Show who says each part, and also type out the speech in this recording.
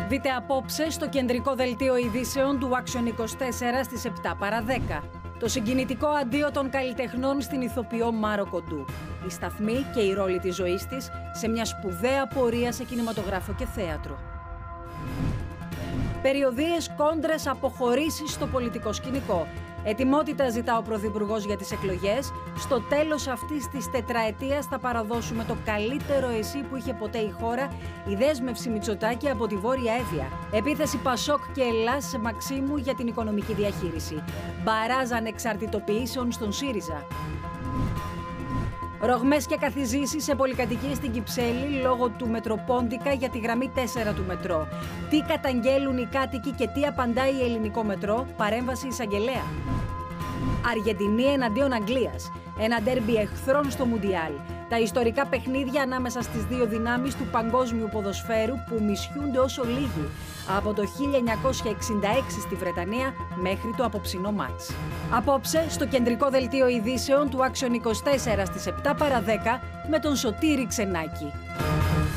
Speaker 1: Δείτε απόψε στο κεντρικό δελτίο ειδήσεων του Action 24 στις 7 παρά 10. Το συγκινητικό αντίο των καλλιτεχνών στην ηθοποιό Μάρο Κοντού. Η σταθμή και η ρόλη της ζωής της σε μια σπουδαία πορεία σε κινηματογράφο και θέατρο. Περιοδίες, κόντρες, αποχωρήσεις στο πολιτικό σκηνικό. Ετοιμότητα ζητά ο Πρωθυπουργός για τις εκλογές. Στο τέλος αυτής της τετραετίας θα παραδώσουμε το καλύτερο εσύ που είχε ποτέ η χώρα, η δέσμευση Μητσοτάκη από τη Βόρεια Εύβοια. Επίθεση Πασόκ και Ελλάς σε Μαξίμου για την οικονομική διαχείριση. Μπαράζ ανεξαρτητοποιήσεων στον ΣΥΡΙΖΑ. Ρογμές και καθιζήσεις σε πολυκατοικίες στην Κυψέλη λόγω του Μετροπόντικα για τη γραμμή 4 του μετρό. Τι καταγγέλουν οι κάτοικοι και τι απαντάει η ελληνικό μετρό, παρέμβαση εισαγγελέα. Αργεντινή εναντίον Αγγλίας. Ένα ντέρμπι εχθρών στο Μουντιάλ. Τα ιστορικά παιχνίδια ανάμεσα στις δύο δυνάμεις του παγκόσμιου ποδοσφαίρου που μισιούνται όσο λίγοι. Από το 1966 στη Βρετανία μέχρι το απόψινό μάτς. Απόψε στο κεντρικό δελτίο ειδήσεων του Action 24 στις 7 παρά 10 με τον Σωτήρη Ξενάκη.